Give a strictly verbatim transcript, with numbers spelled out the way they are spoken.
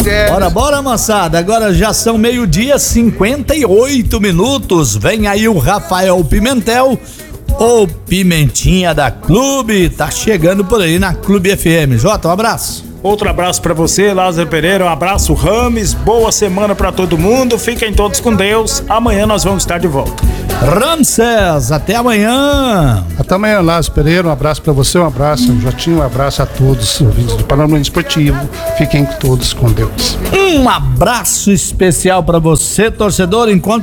Bora, bora, moçada. Agora já são meio-dia, cinquenta e oito minutos. Vem aí o Rafael Pimentel, o Pimentinha da Clube. Tá chegando por aí na Clube F M. Jota, um abraço. Outro abraço pra você, Lázaro Pereira, um abraço, Rames, boa semana pra todo mundo, fiquem todos com Deus, amanhã nós vamos estar de volta. Ramsés, até amanhã. Até amanhã, Lázaro Pereira, um abraço pra você, um abraço, Jotinho, um abraço a todos os ouvintes do Panorama Esportivo, fiquem todos com Deus. Um abraço especial pra você, torcedor, enquanto